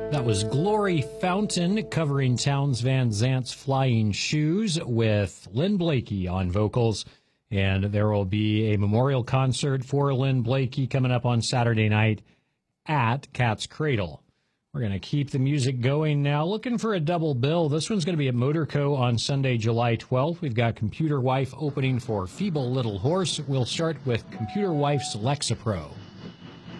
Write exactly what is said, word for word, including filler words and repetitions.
That was Glory Fountain covering Townes Van Zant's Flying Shoes with Lynn Blakey on vocals. And there will be a memorial concert for Lynn Blakey coming up on Saturday night at Cat's Cradle. We're going to keep the music going now. Looking for a double bill. This one's going to be at Motorco on Sunday, July twelfth. We've got Computer Wife opening for Feeble Little Horse. We'll start with Computer Wife's Lexapro.